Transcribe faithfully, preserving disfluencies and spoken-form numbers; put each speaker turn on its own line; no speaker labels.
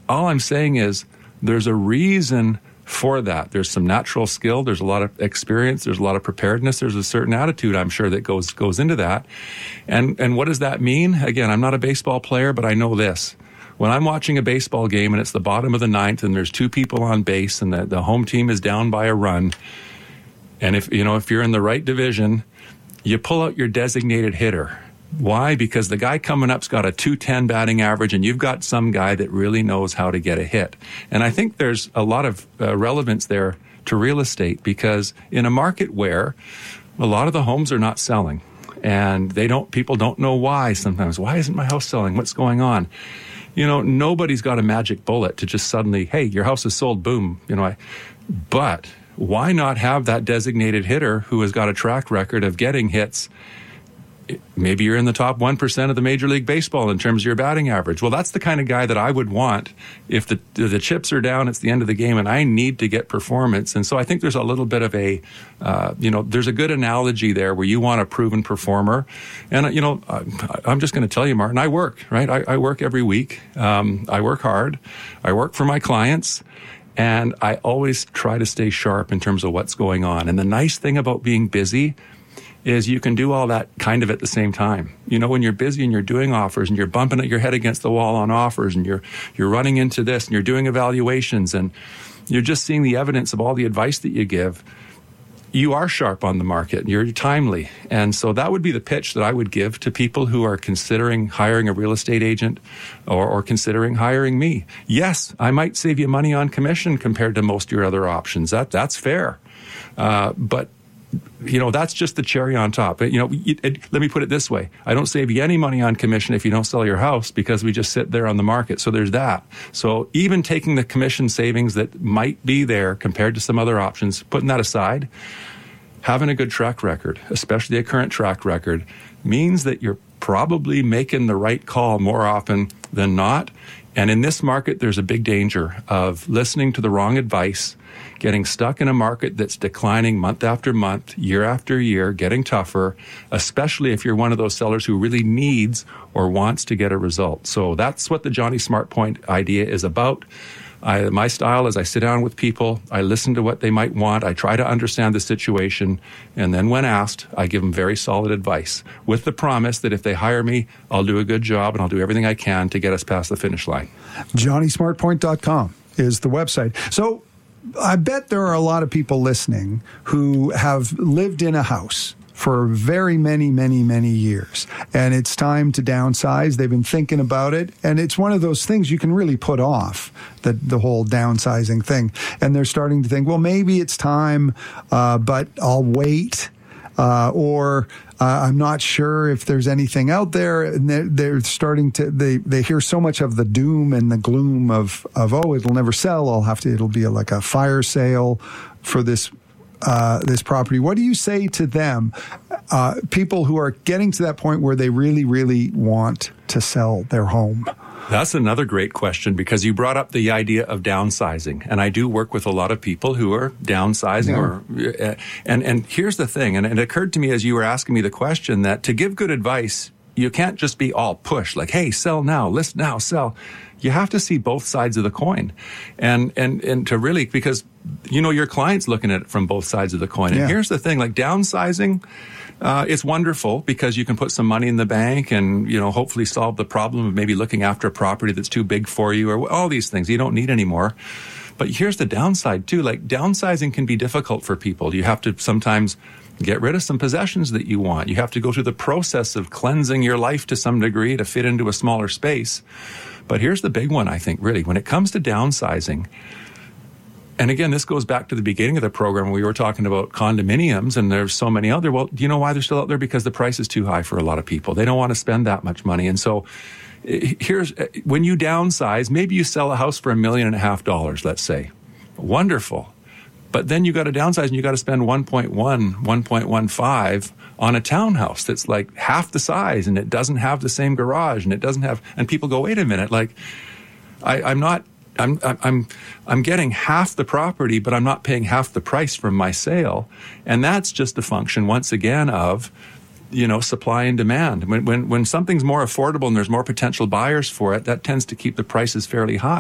all I'm saying is there's a reason for that. There's some natural skill. There's a lot of experience. There's a lot of preparedness. There's a certain attitude, I'm sure, that goes goes into that. And and what does that mean? Again, I'm not a baseball player, but I know this. When I'm watching a baseball game and it's the bottom of the ninth and there's two people on base and the, the home team is down by a run, and if you know if you're in the right division, you pull out your designated hitter. Why? Because the guy coming up's got a two ten batting average, and you've got some guy that really knows how to get a hit. And I think there's a lot of uh, relevance there to real estate, because in a market where a lot of the homes are not selling, and they don't, people don't know why sometimes. Why isn't my house selling? What's going on? You know, nobody's got a magic bullet to just suddenly, hey, your house is sold, boom. You know, I, but why not have that designated hitter who has got a track record of getting hits? Maybe you're in the top one percent of the Major League Baseball in terms of your batting average. Well, that's the kind of guy that I would want if the the chips are down, it's the end of the game, and I need to get performance. And so I think there's a little bit of a, uh, you know, there's a good analogy there where you want a proven performer. And, you know, I, I'm just going to tell you, Martin, I work, right? I, I work every week. Um, I work hard. I work for my clients. And I always try to stay sharp in terms of what's going on. And the nice thing about being busy is you can do all that kind of at the same time. You know, when you're busy and you're doing offers and you're bumping your head against the wall on offers and you're you're running into this and you're doing evaluations and you're just seeing the evidence of all the advice that you give, you are sharp on the market. You're timely. And so that would be the pitch that I would give to people who are considering hiring a real estate agent or, or considering hiring me. Yes, I might save you money on commission compared to most of your other options. That That's fair. Uh, but you know, that's just the cherry on top. You know, it, it, let me put it this way. I don't save you any money on commission if you don't sell your house, because we just sit there on the market. So there's that. So even taking the commission savings that might be there compared to some other options, putting that aside, having a good track record, especially a current track record, means that you're probably making the right call more often than not. And in this market, there's a big danger of listening to the wrong advice, getting stuck in a market that's declining month after month, year after year, getting tougher, especially if you're one of those sellers who really needs or wants to get a result. So that's what the Johnny Smart Point idea is about. I, my style is I sit down with people, I listen to what they might want, I try to understand the situation, and then when asked, I give them very solid advice with the promise that if they hire me, I'll do a good job and I'll do everything I can to get us past the finish line.
Johnny Smart Point dot com is the website. So I bet there are a lot of people listening who have lived in a house for very many, many, many years. And it's time to downsize. They've been thinking about it. And it's one of those things you can really put off, the, the whole downsizing thing. And they're starting to think, well, maybe it's time, uh, but I'll wait. Uh, or uh, I'm not sure if there's anything out there. And they're, they're starting to, they, they hear so much of the doom and the gloom of, of, oh, it'll never sell. I'll have to, it'll be a, like a fire sale for this Uh, this property. What do you say to them, uh, people who are getting to that point where they really, really want to sell their home?
That's another great question, because you brought up the idea of downsizing. And I do work with a lot of people who are downsizing. Yeah. or uh, and, and here's the thing, and it occurred to me as you were asking me the question, that to give good advice, you can't just be all push, like, hey, sell now, list now, sell. You have to see both sides of the coin. And and and to really, because, you know, your client's looking at it from both sides of the coin. And
yeah.
here's the thing, like downsizing, uh, it's wonderful because you can put some money in the bank and, you know, hopefully solve the problem of maybe looking after a property that's too big for you, or all these things you don't need anymore. But here's the downside too, like downsizing can be difficult for people. You have to sometimes get rid of some possessions that you want. You have to go through the process of cleansing your life to some degree to fit into a smaller space. But here's the big one, I think, really. When it comes to downsizing, and again, this goes back to the beginning of the program when we were talking about condominiums, and there's so many out there. Well, do you know why they're still out there? Because the price is too high for a lot of people. They don't want to spend that much money. And so here's, when you downsize, maybe you sell a house for a million and a half dollars, let's say. Wonderful. But then you got to downsize and you got to spend one point one, one point one five on a townhouse that's like half the size, and it doesn't have the same garage, and it doesn't have, and people go, wait a minute, like I, I'm not, I'm, I'm, I'm getting half the property, but I'm not paying half the price from my sale. And that's just a function, once again, of, you know, supply and demand. When, when, when something's more affordable and there's more potential buyers for it, that tends to keep the prices fairly high.